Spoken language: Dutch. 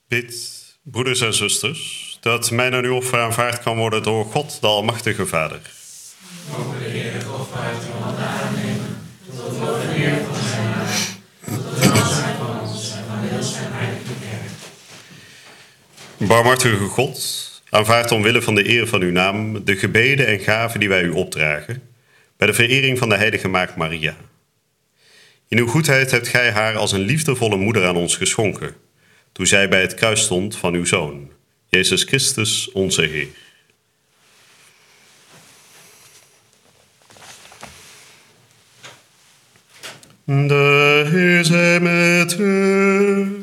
Bid, broeders en zusters, dat mijn en uw offer aanvaard kan worden door God, de Almachtige Vader. Mogen de Heer het offer uit uw handen aannemen, tot lof en eer van zijn naam, tot de welzijn van ons en van heel zijn heilige kerk. Barmhartige God, aanvaard omwille van de eer van uw naam de gebeden en gaven die wij u opdragen, bij de verering van de heilige maagd Maria. In uw goedheid hebt gij haar als een liefdevolle moeder aan ons geschonken, toen zij bij het kruis stond van uw Zoon, Jezus Christus, onze Heer. De Heer zij met u.